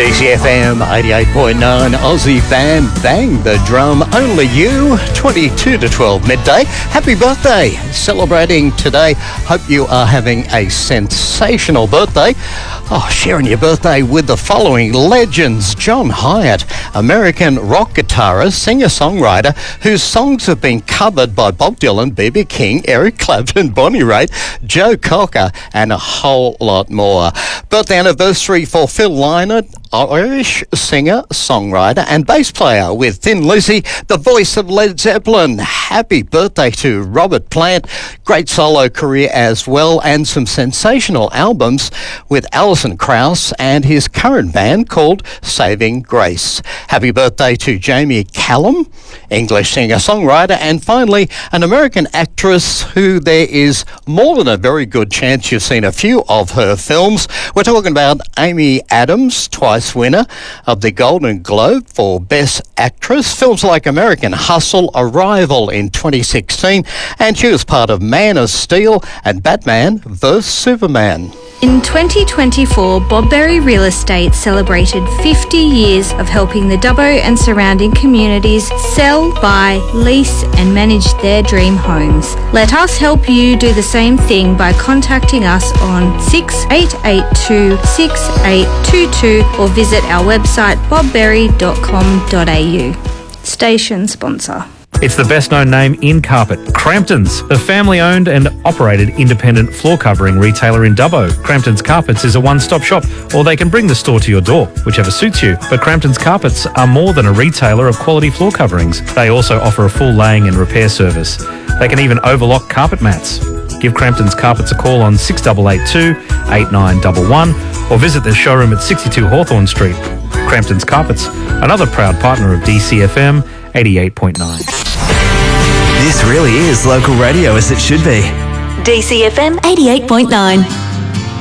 DCFM 88.9 Aussie fan, bang the drum, only you, 22 to 12 midday. Happy birthday, celebrating today. Hope you are having a sensational birthday. Sharing your birthday with the following legends. John Hyatt, American rock guitarist, singer-songwriter, whose songs have been covered by Bob Dylan, B.B. King, Eric Clapton, Bonnie Raitt, Joe Cocker, and a whole lot more. Birthday anniversary for Phil Lynott, Irish singer, songwriter and bass player with Thin Lizzy, the voice of Led Zeppelin. Happy birthday to Robert Plant. Great solo career as well, and some sensational albums with Alison Krauss and his current band called Saving Grace. Happy birthday to Jamie Callum, English singer-songwriter, and finally an American actress who there is more than a very good chance you've seen a few of her films. We're talking about Amy Adams, twice winner of the Golden Globe for Best Actress. Films like American Hustle, Arrival in 2016, and she was part of Man of Steel and Batman vs Superman. In 2024, Bob Berry Real Estate celebrated 50 years of helping the Dubbo and surrounding communities sell, buy, lease and manage their dream homes. Let us help you do the same thing by contacting us on 6882 6822 or visit our website bobberry.com.au. Station sponsor. It's the best-known name in carpet, Crampton's, a family-owned and operated independent floor covering retailer in Dubbo. Crampton's Carpets is a one-stop shop, or they can bring the store to your door, whichever suits you. But Crampton's Carpets are more than a retailer of quality floor coverings. They also offer a full laying and repair service. They can even overlock carpet mats. Give Crampton's Carpets a call on 6882 8911 or visit their showroom at 62 Hawthorne Street. Crampton's Carpets, another proud partner of DCFM 88.9. This really is local radio as it should be. DCFM 88.9.